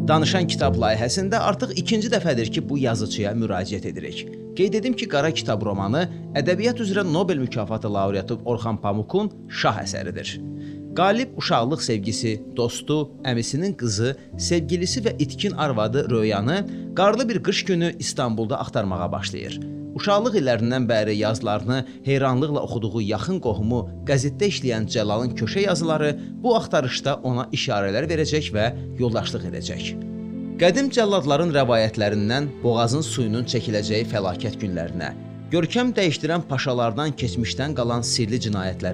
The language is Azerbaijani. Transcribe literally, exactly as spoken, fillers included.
Danışan kitab layihəsində artıq ikinci dəfədir ki, bu yazıçıya müraciət edirik. Qeyd edim ki, Qara kitab romanı ədəbiyyat üzrə Nobel mükafatı laureatı Orxan Pamukun şah əsəridir. Qalib uşaqlıq sevgisi, dostu, əmisinin qızı, sevgilisi və itkin arvadı Röyanı qarlı bir qış günü İstanbulda axtarmağa başlayır. Uşaqlıq illərindən bəri yazılarını heyranlıqla oxuduğu yaxın qohumu, qəzetdə işləyən Cəlalın köşə yazıları bu axtarışda ona işarələr verəcək və yoldaşlıq edəcək. Qədim cəlladların rəvayətlərindən boğazın suyunun çəkiləcəyi fəlakət günlərinə, görkəm dəyişdirən paşalardan keçmişdən qalan sirli cinayətlərə